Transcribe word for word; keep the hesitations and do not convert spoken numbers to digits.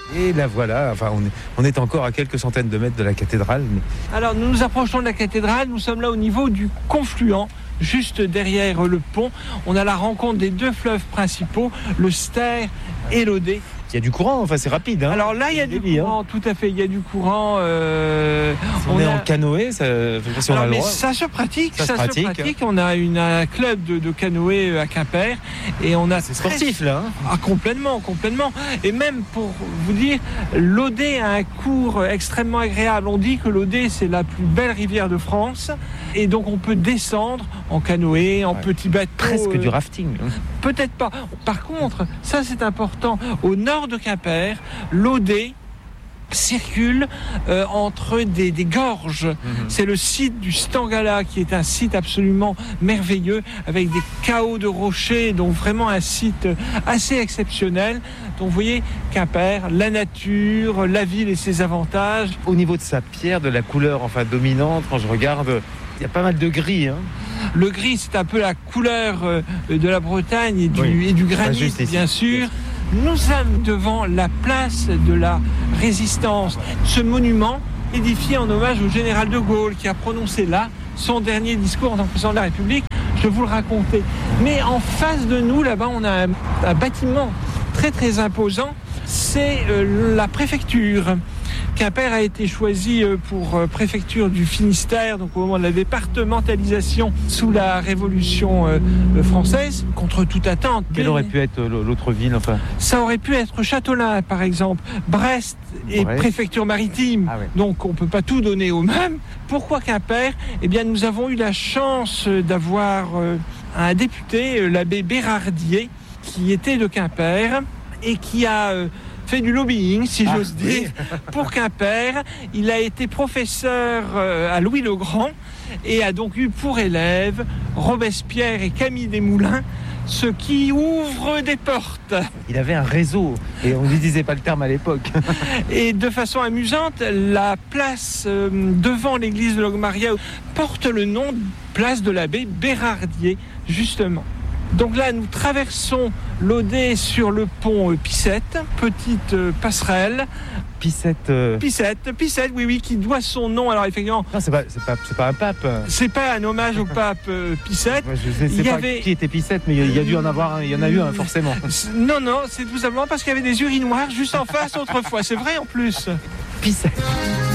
Et là voilà, enfin, on, est, on est encore à quelques centaines de mètres de la cathédrale. Mais... Alors nous nous approchons de la cathédrale, nous sommes là au niveau du confluent, juste derrière le pont. On a la rencontre des deux fleuves principaux, le Ster et l'Oder. Il y a du courant, enfin c'est rapide. Hein. Alors là, il y a du débit, courant, hein. tout à fait, il y a du courant. Euh, si on, on est a... en canoë, ça, si on Alors, a le mais droit. ça se pratique, ça, ça, ça se, pratique. se pratique. On a une, un club de, de canoë à Quimper et on a. C'est sportif très... là. Hein. Ah complètement, complètement. Et même pour vous dire, l'Oder a un cours extrêmement agréable. On dit que l'Oder c'est la plus belle rivière de France et donc on peut descendre en canoë, en ouais. petit bateau. Presque euh... du rafting. Peut-être pas. Par contre, ça c'est important. Au nord de Quimper, l'Oder circule euh, entre des, des gorges. Mmh. C'est le site du Stangala qui est un site absolument merveilleux avec des chaos de rochers, donc vraiment un site assez exceptionnel. Donc vous voyez, Quimper, la nature, la ville et ses avantages. Au niveau de sa pierre, de la couleur enfin dominante, quand je regarde, il y a pas mal de gris. Hein. Le gris, c'est un peu la couleur euh, de la Bretagne et du, oui. et du granit, bien sûr. Nous sommes devant la place de la Résistance. Ce monument, édifié en hommage au général de Gaulle, qui a prononcé là son dernier discours en tant que président de la République. Je vais vous le raconter. Mais en face de nous, là-bas, on a un, un bâtiment très très imposant. C'est euh, la préfecture. Quimper a été choisi pour préfecture du Finistère, donc au moment de la départementalisation sous la Révolution française, contre toute attente. Quelle aurait pu être l'autre ville enfin Ça aurait pu être Châteaulin, par exemple. Brest et Brest. Préfecture maritime, ah ouais. Donc on ne peut pas tout donner au même. Pourquoi Quimper ? Eh bien, nous avons eu la chance d'avoir un député, l'abbé Bérardier, qui était de Quimper et qui a... fait du lobbying, si ah, j'ose dire, oui. pour Quimper. Il a été professeur à Louis-le-Grand et a donc eu pour élèves Robespierre et Camille Desmoulins, ce qui ouvre des portes. Il avait un réseau, et on ne lui disait pas le terme à l'époque. Et de façon amusante, la place euh, devant l'église de Logmaria porte le nom de place de l'abbé Bérardier, justement. Donc là, nous traversons l'Oder sur le pont Pissette, petite euh, passerelle. Pissette euh... Pissette, Pissette, oui, oui, qui doit son nom. Alors effectivement, non, c'est pas, c'est pas, c'est pas un pape. C'est pas un hommage au pape euh, Pissette. Ouais, je sais, sais il y pas avait... qui était Pissette, mais il y a dû en avoir un. Il y en a eu un forcément. Non, non, c'est tout simplement parce qu'il y avait des urinoirs juste en face autrefois. C'est vrai en plus. Pissette.